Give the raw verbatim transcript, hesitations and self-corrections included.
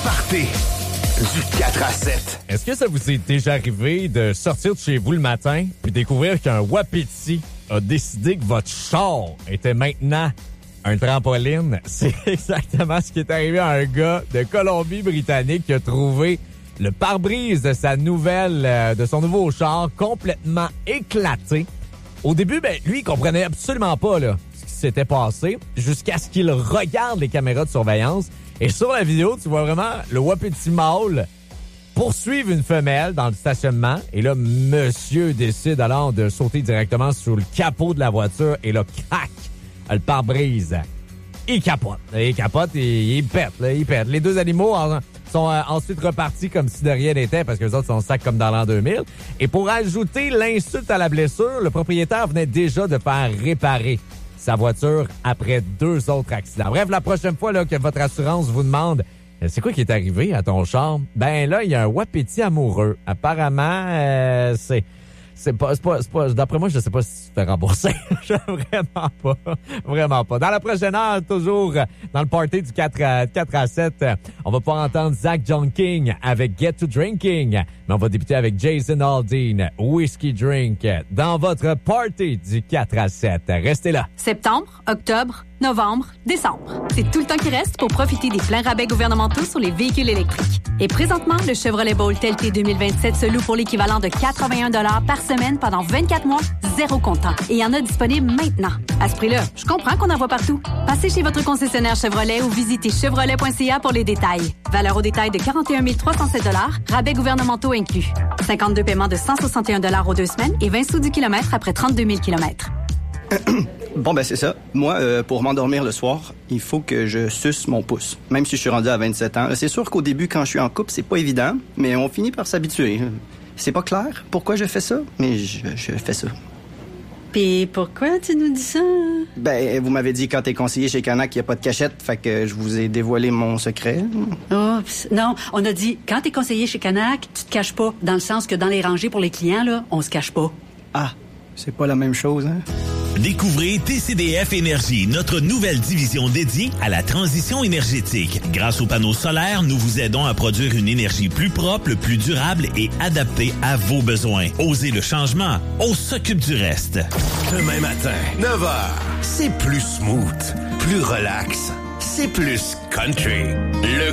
party du quatre à sept. Est-ce que ça vous est déjà arrivé de sortir de chez vous le matin puis découvrir qu'un Wapiti a décidé que votre char était maintenant un trampoline? C'est exactement ce qui est arrivé à un gars de Colombie-Britannique qui a trouvé le pare-brise de sa nouvelle, euh, de son nouveau char complètement éclaté. Au début, ben, lui, il comprenait absolument pas là, ce qui s'était passé jusqu'à ce qu'il regarde les caméras de surveillance. Et sur la vidéo, tu vois vraiment le Wapiti mâle poursuivre une femelle dans le stationnement. Et là, monsieur décide alors de sauter directement sur le capot de la voiture. Et là, crac, le pare-brise. Il capote. Il capote et il pète. Là, il pète. Les deux animaux en, sont euh, ensuite repartis comme si de rien n'était parce que les autres sont sacs comme dans l'an deux mille. Et pour ajouter l'insulte à la blessure, le propriétaire venait déjà de faire réparer sa voiture après deux autres accidents. Bref, la prochaine fois là, que votre assurance vous demande « C'est quoi qui est arrivé à ton char? » Ben là, il y a un Wapiti amoureux. Apparemment, euh, c'est... C'est pas, c'est pas, c'est pas, d'après moi, je sais pas si tu te fais rembourser. Vraiment pas. Vraiment pas. Dans la prochaine heure, toujours dans le party du quatre à sept, on va pas entendre Zach John King avec Get to Drinking, mais on va débuter avec Jason Aldean, Whiskey Drink, dans votre party du quatre à sept. Restez là. Septembre, octobre, novembre, décembre. C'est tout le temps qui reste pour profiter des pleins rabais gouvernementaux sur les véhicules électriques. Et présentement, le Chevrolet Bolt L T deux mille vingt-sept se loue pour l'équivalent de quatre-vingt-un dollars par semaine pendant vingt-quatre mois, zéro comptant. Et il y en a disponible maintenant. À ce prix-là, je comprends qu'on en voit partout. Passez chez votre concessionnaire Chevrolet ou visitez chevrolet point c a pour les détails. Valeur au détail de quarante et un mille trois cent sept dollars, rabais gouvernementaux inclus. cinquante-deux paiements de cent soixante et un dollars aux deux semaines et vingt sous du kilomètre après trente-deux mille kilomètres. Bon, ben c'est ça. Moi, euh, pour m'endormir le soir, il faut que je suce mon pouce. Même si je suis rendu à vingt-sept ans. C'est sûr qu'au début, quand je suis en couple, c'est pas évident, mais on finit par s'habituer. C'est pas clair pourquoi je fais ça, mais je, je fais ça. Puis pourquoi tu nous dis ça? Ben, vous m'avez dit quand t'es conseiller chez Canac qu'il n'y a pas de cachette, fait que je vous ai dévoilé mon secret. Oh, non, on a dit quand t'es conseiller chez Canac, tu te caches pas, dans le sens que dans les rangées pour les clients, là, on se cache pas. Ah, c'est pas la même chose, hein? Découvrez T C D F Énergie, notre nouvelle division dédiée à la transition énergétique. Grâce aux panneaux solaires, nous vous aidons à produire une énergie plus propre, plus durable et adaptée à vos besoins. Osez le changement, on s'occupe du reste. Demain matin, neuf heures, c'est plus smooth, plus relax, c'est plus country. Le